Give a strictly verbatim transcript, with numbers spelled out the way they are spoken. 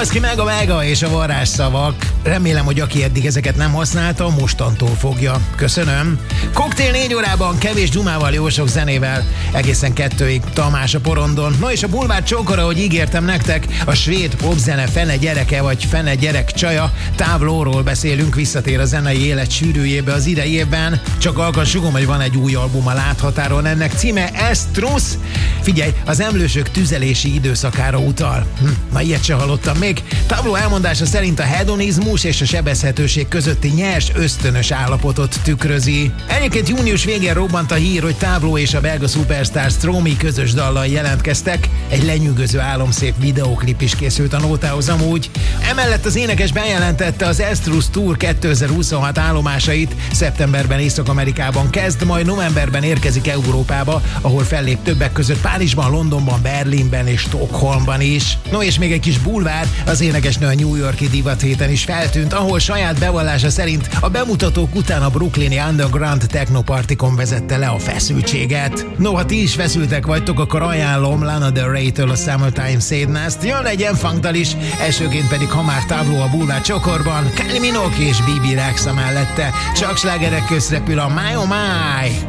Baszki meg a mega és a varázsszavak. Remélem, hogy aki eddig ezeket nem használta, mostantól fogja. Köszönöm. Koktél négy órában, kevés dumával, jó sok zenével. Egészen kettőig Tamás a porondon. No és a bulvár csókora, hogy ígértem nektek, a svéd popzene fene gyereke vagy fene gyerek csaja, Távlóról beszélünk, visszatér a zenei élet sűrűjébe az idei évben. Csak alkan sugom, hogy van egy új album a láthatáron, ennek címe Estrusz. Figyelj, az emlősök tüzelési időszakára utal. Hm, na ilyet se hallottam még. Távló elmondása szerint a hedonizmus és a sebezhetőség közötti nyers, ösztönös állapotot tükrözi. Egyébként június végén robbant a hír, hogy Távló és a belga szupersztár Stromae közös dallal jelentkeztek. Egy lenyűgöző álomszép videóklip is készült a nótához amúgy. Emellett az énekes bejelentette az Estrusz Tour kétezer-huszonhat állomásait. Szeptemberben Észak-Amerikában kezd, majd novemberben érkezik Európába, ahol fellép többek között Párizsban, Londonban, Berlinben és Stockholmban is. No és még egy kis bulvár, az énekesnő a New York-i divat héten is feltűnt, ahol saját bevallása szerint a bemutatók után a brooklyni Underground technopartikon vezette le a feszültséget. No, ha ti is feszültek vagytok, akkor ajánlom Lana Del Rey-től a Summertime Sadness-t, jön egy M-funkdal is, elsőként pedig ha már Távló a bulvár csokorban, Kylie Minogue és Bibi Rexha mellette. Csak slágerek közt repül a My Oh My!